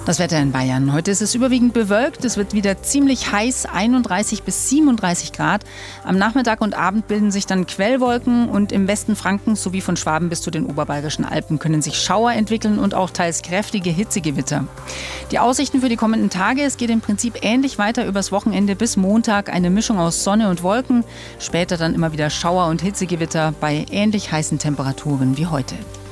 Das Wetter in Bayern. Heute ist es überwiegend bewölkt. Es wird wieder ziemlich heiß, 31 bis 37 Grad. Am Nachmittag und Abend bilden sich dann Quellwolken und im Westen Frankens sowie von Schwaben bis zu den oberbayerischen Alpen können sich Schauer entwickeln und auch teils kräftige Hitzegewitter. Die Aussichten für die kommenden Tage, es geht im Prinzip ähnlich weiter übers Wochenende bis Montag. Eine Mischung aus Sonne und Wolken. Später dann immer wieder Schauer und Hitzegewitter bei ähnlich heißen Temperaturen wie heute.